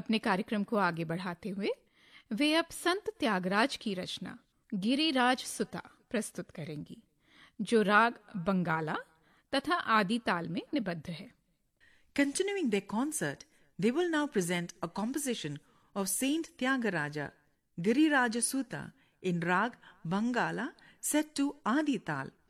अपने कार्यक्रम को आगे बढ़ाते हुए वे अब संत त्यागराज की रचना गिरिराज सुता प्रस्तुत करेंगी, जो राग बंगाला तथा आदि ताल में निबद्ध है। Continuing their concert, they will now present a composition of Saint Tyagaraja, Giriraja Sutta, in Rag Bangala set to Adi Tal.